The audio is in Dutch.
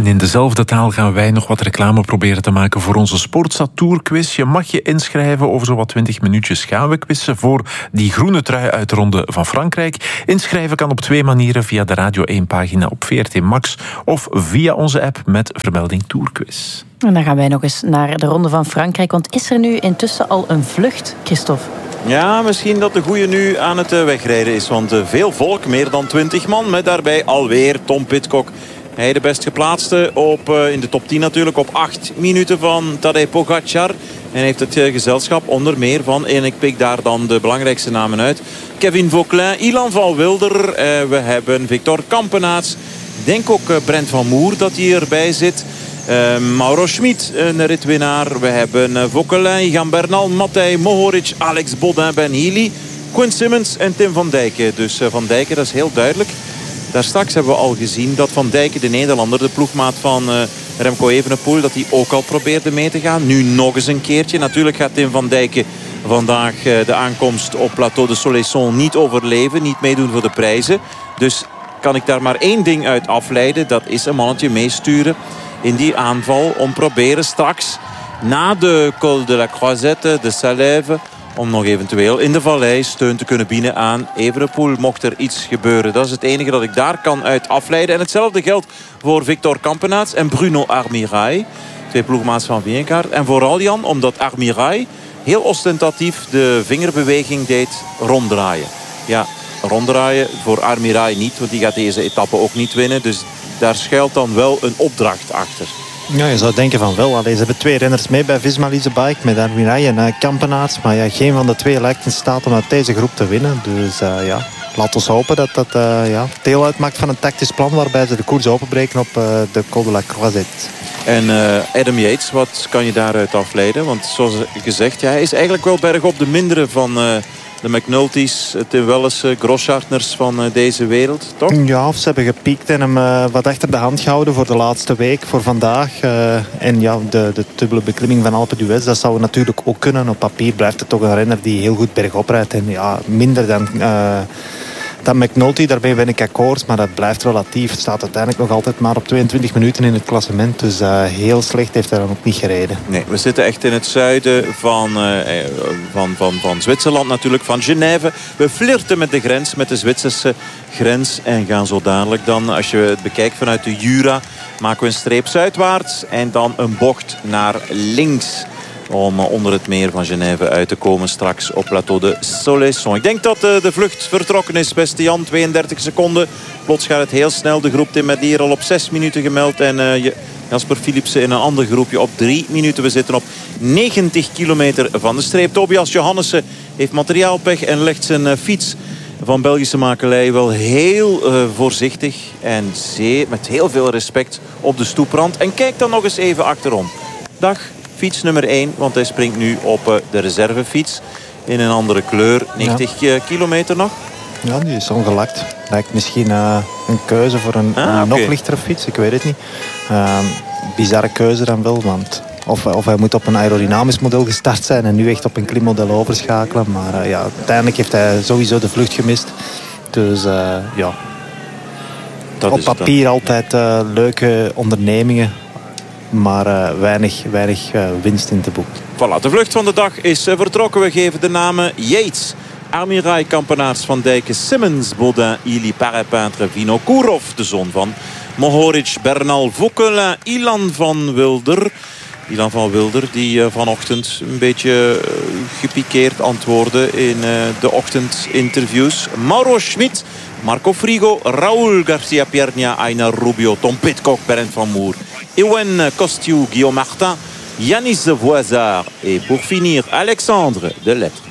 En in dezelfde taal gaan wij nog wat reclame proberen te maken voor onze Sportza Tour quiz. Je mag je inschrijven. Over zowat 20 minuutjes gaan we quizzen voor die groene trui uit de Ronde van Frankrijk. Inschrijven kan op 2 manieren: via de Radio 1-pagina op VRT Max of via onze app met vermelding Tourquiz. En dan gaan wij nog eens naar de Ronde van Frankrijk. Want is er nu intussen al een vlucht, Christophe? Ja, misschien dat de goeie nu aan het wegrijden is. Want veel volk, meer dan 20 man. Met daarbij alweer Tom Pidcock. Hij de best geplaatste in de top 10 natuurlijk. Op 8 minuten van Tadej Pogacar. En heeft het gezelschap onder meer van... en ik pik daar dan de belangrijkste namen uit. Kevin Vauquelin, Ilan van Wilder. We hebben Victor Kampenaerts. Ik denk ook Brent van Moer dat hij erbij zit. Mauro Schmid, een ritwinnaar. We hebben Vauquelin, Egan Bernal, Matej Mohoric, Alex Bodin, Ben Healy, Quinn Simmons en Tim van Dijken. Dus Van Dijken, dat is heel duidelijk. Daar straks hebben we al gezien dat Van Dijken, de Nederlander, de ploegmaat van Remco Evenepoel, dat hij ook al probeerde mee te gaan. Nu nog eens een keertje. Natuurlijk gaat Tim van Dijken vandaag de aankomst op Plateau de Soleilson niet overleven. Niet meedoen voor de prijzen. Dus kan ik daar maar één ding uit afleiden. Dat is een mannetje meesturen in die aanval om proberen straks na de Col de la Croisette, de Salève, om nog eventueel in de vallei steun te kunnen bieden aan Evenepoel. Mocht er iets gebeuren. Dat is het enige dat ik daar kan uit afleiden. En hetzelfde geldt voor Victor Kampenaerts en Bruno Armirail. 2 ploegmaats van Vingegaard. En vooral, Jan, omdat Armirail heel ostentatief de vingerbeweging deed ronddraaien. Ja, ronddraaien voor Armirail niet, want die gaat deze etappe ook niet winnen. Dus daar schuilt dan wel een opdracht achter. Ja, je zou denken van wel. Allee, ze hebben 2 renners mee bij Visma Lease Bike met Armirail en Kampenaerts. Maar ja, geen van de 2 lijkt in staat om uit deze groep te winnen. Dus ja, laat ons hopen dat dat deel uitmaakt van een tactisch plan waarbij ze de koers openbreken op de Col de la Croisette. En Adam Yates, wat kan je daaruit afleiden? Want zoals gezegd, hij is eigenlijk wel bergop de mindere van de McNulty's, Tim Wellens, Grosschartners van deze wereld, toch? Ja, of ze hebben gepiekt en hem wat achter de hand gehouden voor de laatste week, voor vandaag. En ja, de dubbele beklimming van Alpe d'Huez, dat zou natuurlijk ook kunnen. Op papier blijft het toch een renner die heel goed bergop rijdt. En ja, minder dan McNulty, daarmee ben ik akkoord. Maar dat blijft relatief. Het staat uiteindelijk nog altijd maar op 22 minuten in het klassement. Dus heel slecht heeft hij dan ook niet gereden. Nee, we zitten echt in het zuiden van Zwitserland natuurlijk, van Genève. We flirten met de grens, met de Zwitserse grens. En gaan zo dadelijk dan, als je het bekijkt vanuit de Jura, maken we een streep zuidwaarts. En dan een bocht naar links. Om onder het meer van Genève uit te komen straks op Plateau de Soleilson. Ik denk dat de vlucht vertrokken is, beste Jan. 32 seconden. Plots gaat het heel snel. De groep Tim Merlier al op 6 minuten gemeld. En Jasper Philipsen in een ander groepje op 3 minuten. We zitten op 90 kilometer van de streep. Tobias Johannessen heeft materiaalpech en legt zijn fiets van Belgische makelij wel heel voorzichtig en met heel veel respect op de stoeprand. En kijk dan nog eens even achterom. Dag. Fiets nummer 1, want hij springt nu op de reservefiets in een andere kleur. 90 kilometer nog. Ja, die is ongelakt. Lijkt misschien een keuze voor een nog lichtere fiets. Ik weet het niet. Bizarre keuze dan wel, want of hij moet op een aerodynamisch model gestart zijn en nu echt op een klimmodel overschakelen. Maar ja, uiteindelijk heeft hij sowieso de vlucht gemist. Dus ja, dat op papier altijd leuke ondernemingen. Maar weinig winst in te boeken. Voilà, de vlucht van de dag is vertrokken. We geven de namen Yates, Armirail, Kampenaerts, Van Dijken, Simmons, Bodin, Healy, Parapintre, Vinokourov, de zoon van Mohoric, Bernal, Vauquelin, Ilan van Wilder. Ilan van Wilder die vanochtend een beetje gepikeerd antwoordde in de ochtendinterviews. Mauro Schmid, Marco Frigo, Raúl García Pierna, Einar Rubio, Tom Pidcock, Bernd van Moer, Ewen Kostiu, Guillaume Martin, Yanis Voisard et pour finir Alexandre Delettre.